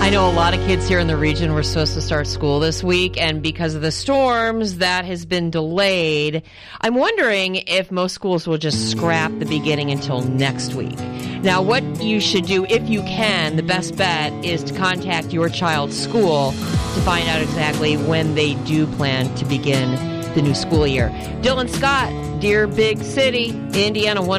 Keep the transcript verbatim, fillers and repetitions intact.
I know a lot of kids here in the region were supposed to start school this week, and because of the storms, that has been delayed. I'm wondering if most schools will just scrap the beginning until next week. Now, what you should do, if you can, the best bet is to contact your child's school to find out exactly when they do plan to begin the new school year. Dylan Scott, Dear Big City, Indiana one